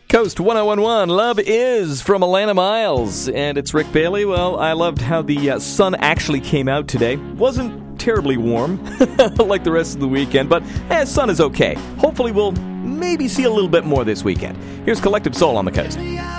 Coast 1011, Love Is from Alana Miles, and it's Rick Bailey. Well, I loved how the sun actually came out today. Wasn't terribly warm like the rest of the weekend, but sun is okay. Hopefully we'll maybe see a little bit more this weekend. Here's Collective Soul on the Coast.